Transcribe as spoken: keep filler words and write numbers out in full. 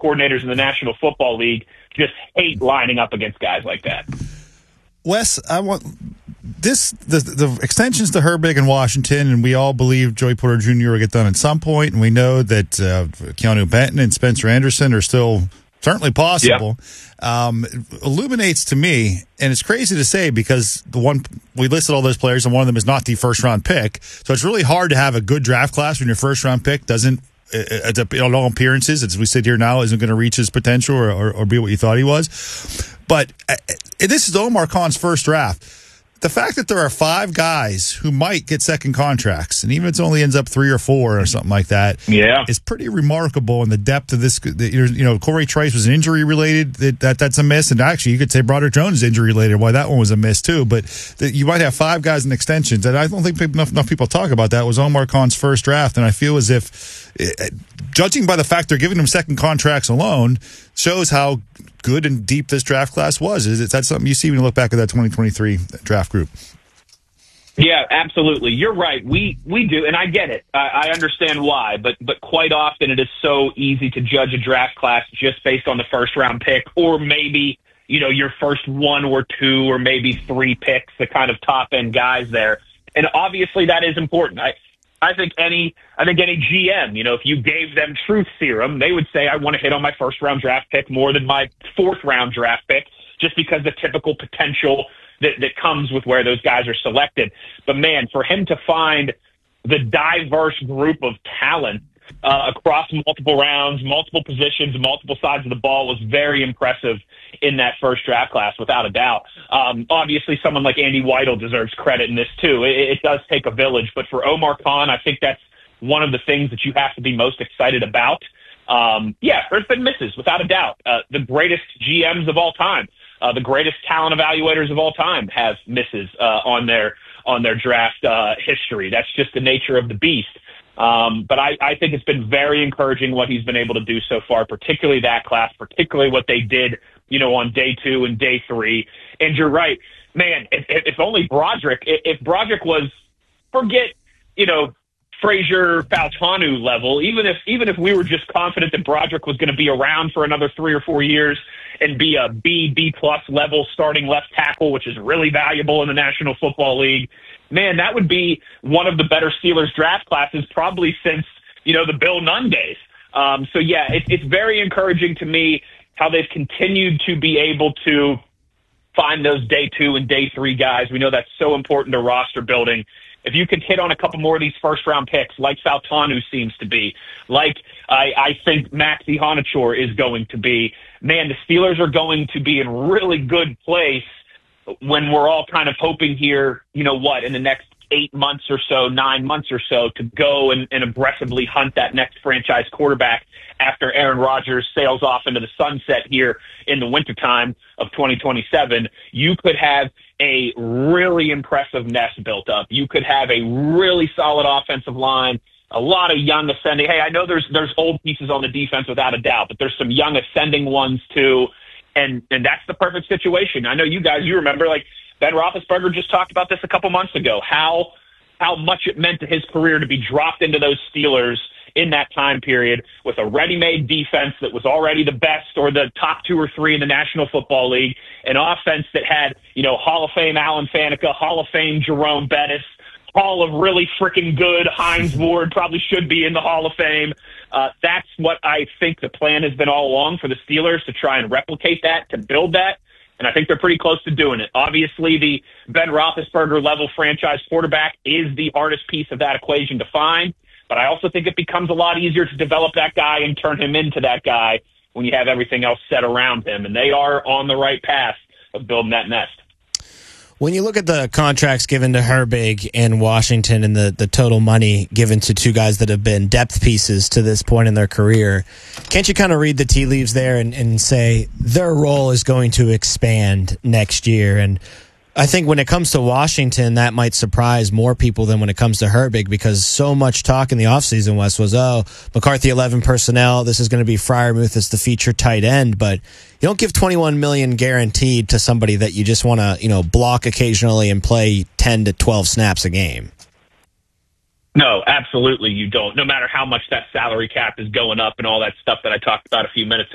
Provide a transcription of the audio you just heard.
coordinators in the National Football League just hate lining up against guys like that. Wes, I want this the the extensions to Herbig in Washington, and we all believe Joey Porter Junior will get done at some point, and we know that uh, Keanu Benton and Spencer Anderson are still certainly possible. Yep. Um, it illuminates to me, and it's crazy to say because the one we listed all those players, and one of them is not the first round pick, so it's really hard to have a good draft class when your first round pick doesn't. On all appearances, as we sit here now, isn't going to reach his potential or, or, or be what you thought he was. But uh, this is Omar Khan's first draft. The fact that there are five guys who might get second contracts, and even if it only ends up three or four or something like that, yeah, is pretty remarkable in the depth of this. You know, Corey Trice was an injury related. That, that That's a miss. And actually, you could say Broderick Jones is injury related. Why that one was a miss, too. But the, you might have five guys in extensions. And I don't think enough, enough people talk about that. It was Omar Khan's first draft. And I feel as if, judging by the fact they're giving him second contracts alone, shows how good and deep this draft class was. Is, is that something you see when you look back at that twenty twenty-three draft group? Yeah, absolutely. You're right. We we do, and I get it. I, I understand why, but but quite often it is so easy to judge a draft class just based on the first round pick, or maybe you know your first one or two, or maybe three picks, the kind of top end guys there. And obviously that is important. I I think any I think any G M, you know, if you gave them truth serum, they would say I want to hit on my first round draft pick more than my fourth round draft pick, just because the typical potential that, that comes with where those guys are selected. But man, for him to find the diverse group of talent uh, across multiple rounds, multiple positions, multiple sides of the ball was very impressive in that first draft class, without a doubt. Um, obviously, someone like Andy Weidel deserves credit in this too. It, it does take a village, but for Omar Khan, I think that's one of the things that you have to be most excited about. Um, yeah, there's been misses, without a doubt. Uh, the greatest G Ms of all time, uh, the greatest talent evaluators of all time have misses uh, on their on their draft uh, history. That's just the nature of the beast. Um, but I, I think it's been very encouraging what he's been able to do so far, particularly that class, particularly what they did, you know, on day two and day three. And you're right, man, if, if only Broderick, if Broderick was, forget, you know, Frazier, Fautanu level, even if even if we were just confident that Broderick was going to be around for another three or four years and be a B, B-plus level starting left tackle, which is really valuable in the National Football League, man, that would be one of the better Steelers draft classes probably since, you know, the Bill Nunn days. Um, so, yeah, it, it's very encouraging to me how they've continued to be able to find those day two and day three guys. We know that's so important to roster building. If you can hit on a couple more of these first-round picks, like Fautanu seems to be, like I, I think Maxi Honachor is going to be, man, the Steelers are going to be in really good place when we're all kind of hoping here, you know what, in the next eight months or so, nine months or so, to go and, and aggressively hunt that next franchise quarterback after Aaron Rodgers sails off into the sunset here in the wintertime of twenty twenty-seven. You could have a really impressive nest built up. You could have a really solid offensive line, a lot of young ascending. Hey, I know there's there's old pieces on the defense without a doubt, but there's some young ascending ones too. And and that's the perfect situation. I know you guys, you remember, like, Ben Roethlisberger just talked about this a couple months ago, how how much it meant to his career to be dropped into those Steelers in that time period with a ready-made defense that was already the best or the top two or three in the National Football League, an offense that had, you know, Hall of Fame Alan Faneca, Hall of Fame Jerome Bettis, Hall of really freaking good Hines Ward, probably should be in the Hall of Fame. Uh, that's what I think the plan has been all along for the Steelers, to try and replicate that, to build that. And I think they're pretty close to doing it. Obviously, the Ben Roethlisberger level franchise quarterback is the hardest piece of that equation to find. But I also think it becomes a lot easier to develop that guy and turn him into that guy when you have everything else set around him. And they are on the right path of building that nest. When you look at the contracts given to Herbig in Washington and the, the total money given to two guys that have been depth pieces to this point in their career, can't you kind of read the tea leaves there and, and say their role is going to expand next year? And I think when it comes to Washington, that might surprise more people than when it comes to Herbig, because so much talk in the offseason, Wes, was, oh, McCarthy eleven personnel, this is going to be Freiermuth as the feature tight end, but you don't give twenty-one million dollars guaranteed to somebody that you just want to, you know, block occasionally and play ten to twelve snaps a game. No, absolutely you don't, no matter how much that salary cap is going up and all that stuff that I talked about a few minutes